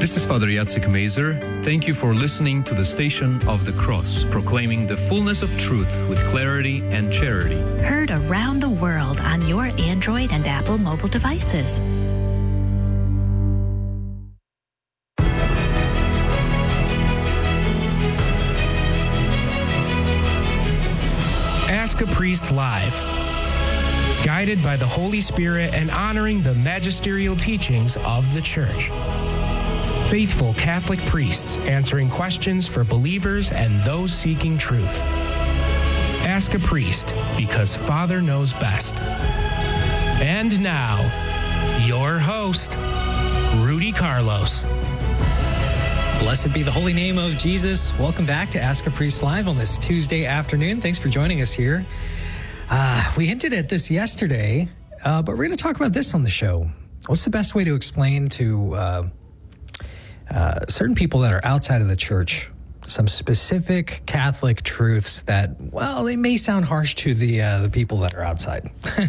This is Father Jacek Mazer. Thank you for listening to the Station of the Cross, proclaiming the fullness of truth with clarity and charity. Heard around the world on your Android and Apple mobile devices. Ask a Priest Live. Guided by the Holy Spirit and honoring the magisterial teachings of the Church. Faithful Catholic priests answering questions for believers and those seeking truth. Ask a Priest, because Father knows best. And now, your host, Rudy Carlos. Blessed be the holy name of Jesus. Welcome back to Ask a Priest Live on this Tuesday afternoon. Thanks for joining us here. We hinted at this yesterday, but we're going to talk about this on the show. What's the best way to explain to certain people that are outside of the church some specific Catholic truths that, well, they may sound harsh to the people that are outside?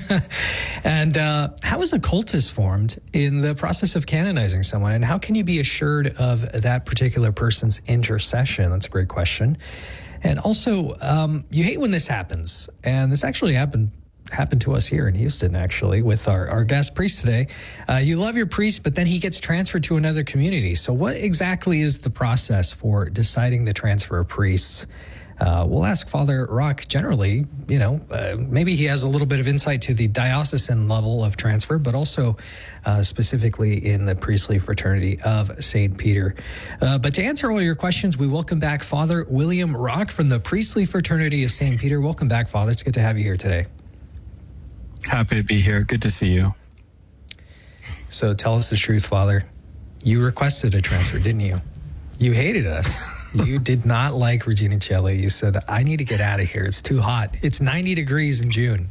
And how is a cultus formed in the process of canonizing someone? And how can you be assured of that particular person's intercession? That's a great question. And also, you hate when this happens. And this actually happened to us here in Houston, actually, with our guest priest today. You love your priest, but then he gets transferred to another community. So what exactly is the process for deciding the transfer of priests? We'll ask Father Rock generally, maybe he has a little bit of insight to the diocesan level of transfer, but also specifically in the priestly fraternity of St. Peter. But to answer all your questions, we welcome back Father William Rock from the priestly fraternity of St. Peter. Welcome back, Father. It's good to have you here today. Happy to be here. Good to see you. So tell us the truth, Father. You requested a transfer, didn't you? You hated us. You did not like Regina Coeli. You said, I need to get out of here. It's too hot. It's 90 degrees in June.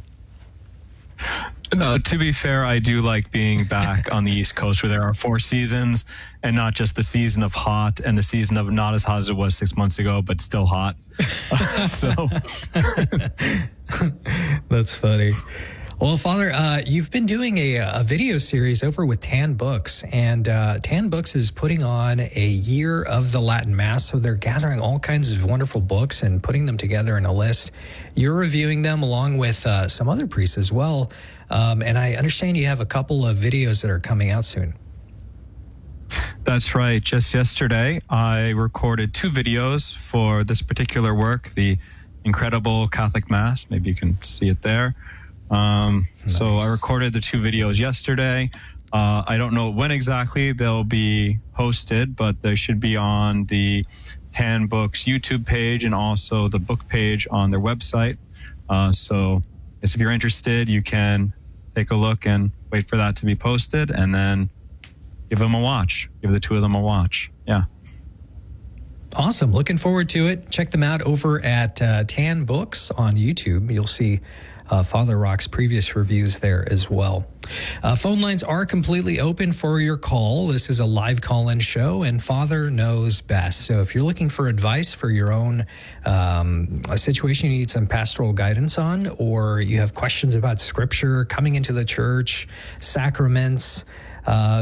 No, to be fair, I do like being back on the East Coast where there are 4 seasons and not just the season of hot and the season of not as hot as it was 6 months ago, but still hot. So that's funny. Well, Father, you've been doing a video series over with Tan Books, and Tan Books is putting on a year of the Latin Mass, so they're gathering all kinds of wonderful books and putting them together in a list. You're reviewing them along with some other priests as well, and I understand you have a couple of videos that are coming out soon. That's right. Just yesterday, I recorded 2 videos for this particular work, the Incredible Catholic Mass. Maybe you can see it there. Nice. So I recorded the 2 videos yesterday. I don't know when exactly they'll be posted, but they should be on the Tan Books YouTube page and also the book page on their website. So if you're interested, you can take a look and wait for that to be posted and then give them a watch. Give the 2 of them a watch. Yeah. Awesome. Looking forward to it. Check them out over at Tan Books on YouTube. You'll see Father Rock's previous reviews there as well. Phone lines are completely open for your call. This is a live call-in show, and Father knows best. So if you're looking for advice for your own a situation you need some pastoral guidance on, or you have questions about Scripture, coming into the church, sacraments,